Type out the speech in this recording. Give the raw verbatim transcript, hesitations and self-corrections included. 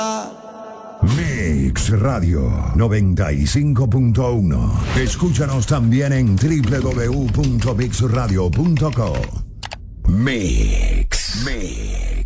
Mix Radio noventa y cinco punto uno. Escúchanos también en doble u doble u doble u punto mix radio punto com. Mix. Mix.